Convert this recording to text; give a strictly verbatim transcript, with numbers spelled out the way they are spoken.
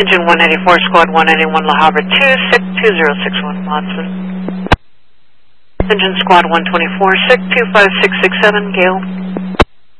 Engine one eighty-four, Squad one eighty-one, La Havre two, six two zero six one, Watson. Engine Squad one twenty-four, six two five six six seven, Gale.